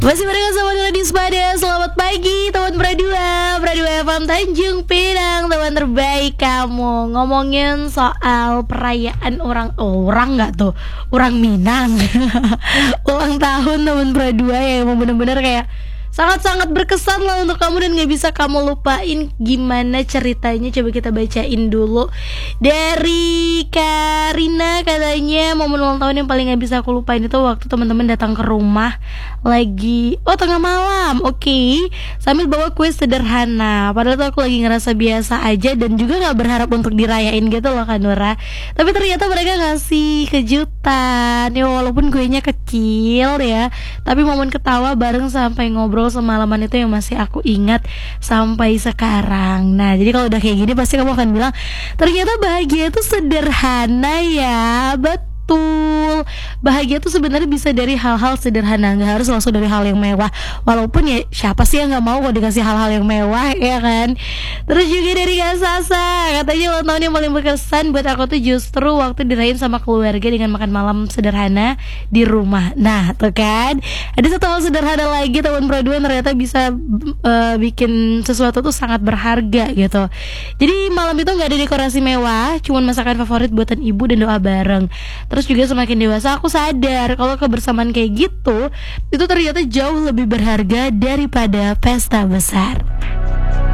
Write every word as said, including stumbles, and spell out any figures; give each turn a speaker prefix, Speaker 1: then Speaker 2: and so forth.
Speaker 1: Masih barengan sama Nila Pada. Selamat pagi teman Pradua, Pradua F M Tanjung Pinang, teman terbaik kamu. Ngomongin soal perayaan orang Orang nggak tuh? Orang Minang ulang tahun teman Pradua ya. Emang bener-bener kayak sangat-sangat berkesan lah untuk kamu dan gak bisa kamu lupain. Gimana ceritanya, coba kita bacain dulu. Dari Karina katanya momen ulang tahun yang paling gak bisa aku lupain itu waktu teman-teman datang ke rumah lagi, oh tengah malam, oke okay, sambil bawa kue sederhana. Padahal tuh aku lagi ngerasa biasa aja dan juga gak berharap untuk dirayain gitu loh Kak Nura. Tapi ternyata mereka ngasih kejutan ya, walaupun kuenya kecil ya, tapi momen ketawa bareng sampai ngobrol semalaman itu yang masih aku ingat sampai sekarang. Nah, jadi kalau udah kayak gini pasti kamu akan bilang ternyata bahagia itu sederhana ya. Betul, bahagia tuh sebenarnya bisa dari hal-hal sederhana, nggak harus langsung dari hal yang mewah. Walaupun ya siapa sih yang nggak mau kalau dikasih hal-hal yang mewah, ya kan? Terus juga dari Kak Sasa, katanya ulang tahun yang paling berkesan buat aku tuh justru waktu dirayain sama keluarga dengan makan malam sederhana di rumah. Nah, tuh kan, ada satu hal sederhana lagi teman Pro dua ternyata bisa uh, bikin sesuatu tuh sangat berharga gitu. Jadi malam itu nggak ada dekorasi mewah, cuman masakan favorit buatan ibu dan doa bareng. Terus juga semakin dewasa aku sadar kalau kebersamaan kayak gitu itu ternyata jauh lebih berharga daripada pesta besar.